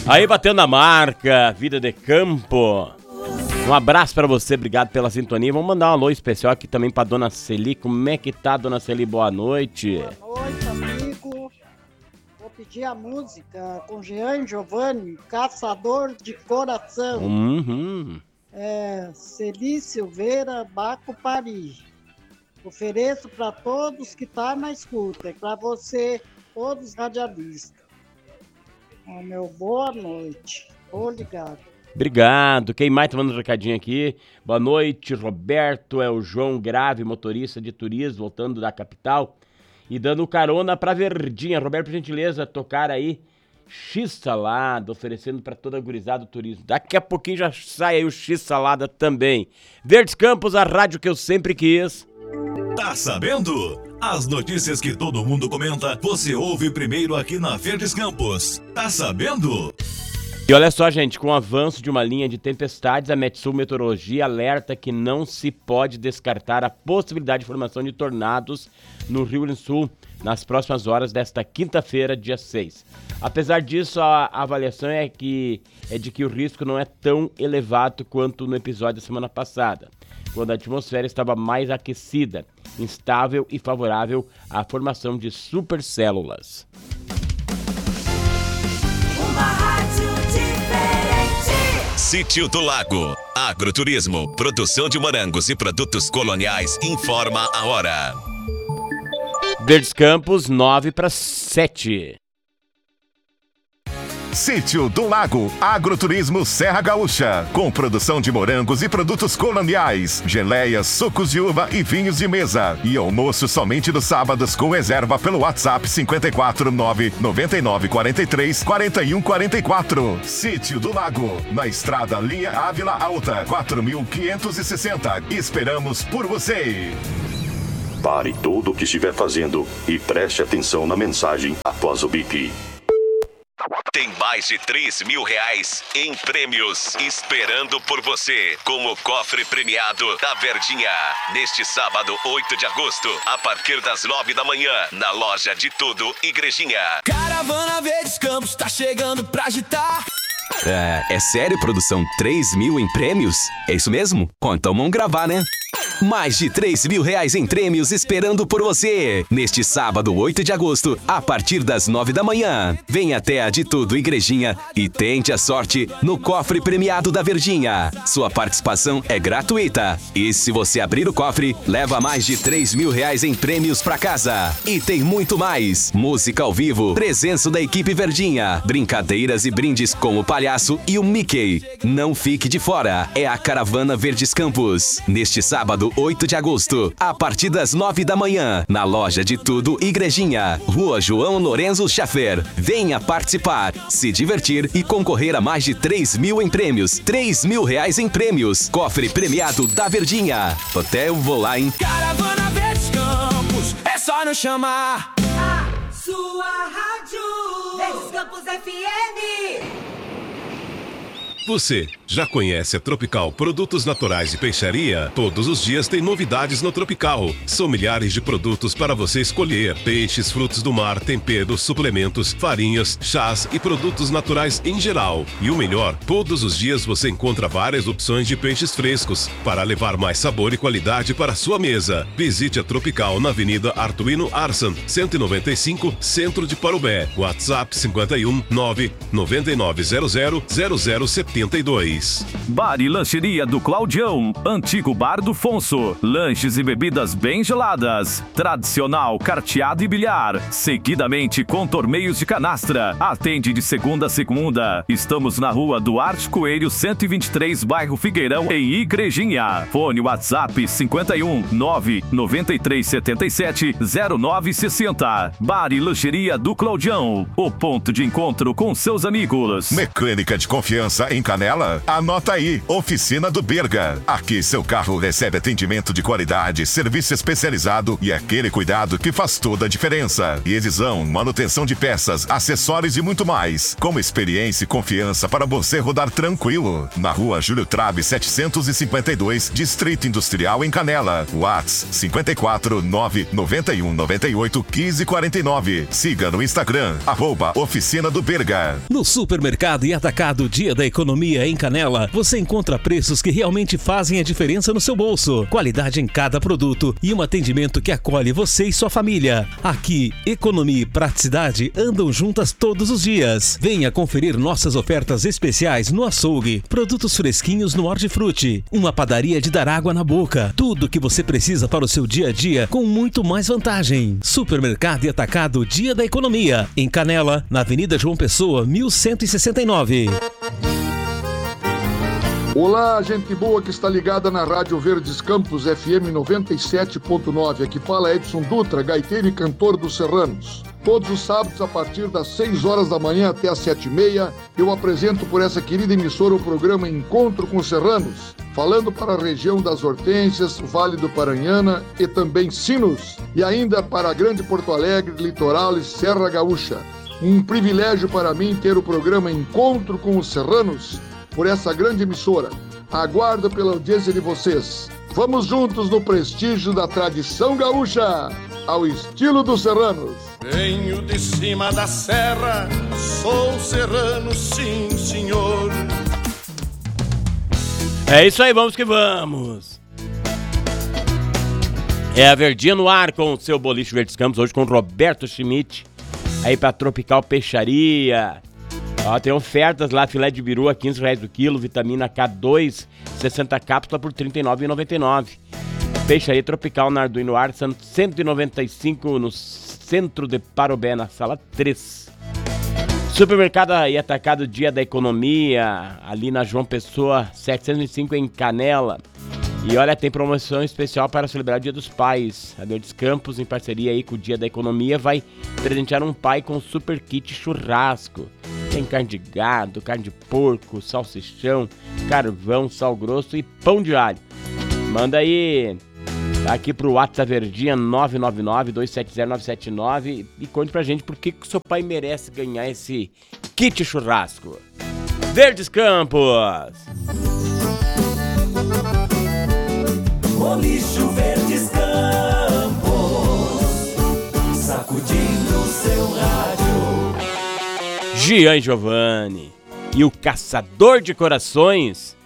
Aí batendo a marca, vida de campo. Um abraço pra você, obrigado pela sintonia. Vamos mandar um alô especial aqui também pra Dona Celi. Como é que tá, Dona Celi? Boa noite. Boa noite, amigo. Vou pedir a música com Jean Giovanni, Caçador de Coração. Celi Silveira, Baco Paris. Ofereço para todos que tá na escuta. E para você, todos radialistas. Meu boa noite. Obrigado. Obrigado. Quem mais tá mandando um recadinho aqui? Boa noite, Roberto. É o João Grave, motorista de turismo, voltando da capital e dando carona pra Verdinha. Roberto, por gentileza, tocar aí X-Salada, oferecendo pra toda a gurizada do turismo. Daqui a pouquinho já sai aí o X-Salada também. Verdes Campos, a rádio que eu sempre quis. Tá sabendo? As notícias que todo mundo comenta, você ouve primeiro aqui na Verdes Campos. Tá sabendo? E olha só, gente, com o avanço de uma linha de tempestades, a Metsul Meteorologia alerta que não se pode descartar a possibilidade de formação de tornados no Rio Grande do Sul nas próximas horas desta quinta-feira, dia 6. Apesar disso, a avaliação é de que o risco não é tão elevado quanto no episódio da semana passada, quando a atmosfera estava mais aquecida, instável e favorável à formação de supercélulas. Sítio do Lago. Agroturismo, produção de morangos e produtos coloniais, informa a hora. Verdes Campos, 9:07. Sítio do Lago, Agroturismo Serra Gaúcha, com produção de morangos e produtos coloniais, geleias, sucos de uva e vinhos de mesa. E almoço somente nos sábados com reserva pelo WhatsApp 549 9943 4144. Sítio do Lago, na estrada Linha Ávila Alta, 4560. Esperamos por você. Pare tudo o que estiver fazendo e preste atenção na mensagem após o bip. Tem mais de R$3.000 em prêmios esperando por você, com o cofre premiado da Verdinha. Neste sábado, 8 de agosto, a partir das 9 da manhã, na loja de tudo Igrejinha. Caravana Verdes Campos tá chegando pra agitar. É sério, produção? 3.000 em prêmios? É isso mesmo? Então vamos gravar, né? Mais de R$3.000 em prêmios esperando por você. Neste sábado, 8 de agosto, a partir das 9 da manhã. Venha até a de tudo Igrejinha e tente a sorte no cofre premiado da Verdinha. Sua participação é gratuita. E se você abrir o cofre, leva mais de R$3.000 em prêmios pra casa. E tem muito mais. Música ao vivo, presença da equipe Verdinha, brincadeiras e brindes com o palhaço e o Mickey. Não fique de fora. É a Caravana Verdes Campos. Neste sábado, 8 de agosto, a partir das 9 da manhã, na loja de tudo Igrejinha, Rua João Lorenzo Schaffer. Venha participar, se divertir e concorrer a mais de R$3.000 em prêmios. R$3.000 em prêmios. Cofre premiado da Verdinha. Até eu vou lá, hein? Caravana Verdes Campos, é só nos chamar. A sua rádio, Verdes Campos FM. Você já conhece a Tropical Produtos Naturais e Peixaria? Todos os dias tem novidades no Tropical. São milhares de produtos para você escolher. Peixes, frutos do mar, temperos, suplementos, farinhas, chás e produtos naturais em geral. E o melhor, todos os dias você encontra várias opções de peixes frescos para levar mais sabor e qualidade para a sua mesa. Visite a Tropical na Avenida Artuino Arsan, 195, Centro de Parobé. WhatsApp 51 99900 0072. Bar e Lancheria do Claudião, antigo Bar do Fonso. Lanches e bebidas bem geladas. Tradicional carteado e bilhar. Seguidamente com torneios de canastra. Atende de segunda a segunda. Estamos na rua Duarte Coelho, 123, bairro Figueirão, em Igrejinha. Fone WhatsApp 51 99377 0960. Bar e Lancheria do Claudião. O ponto de encontro com seus amigos. Mecânica de confiança em Canela? Anota aí, Oficina do Berga. Aqui seu carro recebe atendimento de qualidade, serviço especializado e aquele cuidado que faz toda a diferença. Revisão, manutenção de peças, acessórios e muito mais. Com experiência e confiança para você rodar tranquilo. Na rua Júlio Trabe 752, Distrito Industrial em Canela. Whats 54 991 98 15 49. Siga no Instagram, @Oficina do Berga. No Supermercado e Atacado Dia da Economia em Canela, você encontra preços que realmente fazem a diferença no seu bolso. Qualidade em cada produto e um atendimento que acolhe você e sua família. Aqui, economia e praticidade andam juntas todos os dias. Venha conferir nossas ofertas especiais no açougue, produtos fresquinhos no Hortifruti, uma padaria de dar água na boca. Tudo que você precisa para o seu dia a dia com muito mais vantagem. Supermercado e Atacado Dia da Economia, em Canela, na Avenida João Pessoa, 1169. Olá, gente boa que está ligada na Rádio Verdes Campos FM 97.9. Aqui fala Edson Dutra, gaiteiro e cantor dos Serranos. Todos os sábados, a partir das 6 horas da manhã até as 7h30, eu apresento por essa querida emissora o programa Encontro com os Serranos, falando para a região das Hortênsias, Vale do Paranhana e também Sinos, e ainda para a Grande Porto Alegre, Litoral e Serra Gaúcha. Um privilégio para mim ter o programa Encontro com os Serranos por essa grande emissora. Aguardo pela audiência de vocês. Vamos juntos no prestígio da tradição gaúcha, ao estilo dos serranos. Venho de cima da serra, sou serrano, sim, senhor. É isso aí, vamos que vamos. É a Verdinha no ar com o seu Boliche Verdes Campos, hoje com o Roberto Schmidt, aí pra Tropical Peixaria. Ó, tem ofertas lá, filé de biru a R$15 o quilo, vitamina K2, 60 cápsulas por R$ 39,99. Peixaria Tropical na Arduino Ar, 195 no centro de Parobé, na sala 3. Supermercado e Atacado Dia da Economia, ali na João Pessoa, 705 em Canela. E olha, tem promoção especial para celebrar o Dia dos Pais. A Verdes Campos, em parceria aí com o Dia da Economia, vai presentear um pai com super kit churrasco. Tem carne de gado, carne de porco, salsichão, carvão, sal grosso e pão de alho. Manda aí aqui pro WhatsApp Verdinha 999-270-979 e conte pra gente por que o seu pai merece ganhar esse kit churrasco. Verdes Campos! Boliche Verdes Campos, sacudindo seu rádio. Gian Giovanni e o Caçador de Corações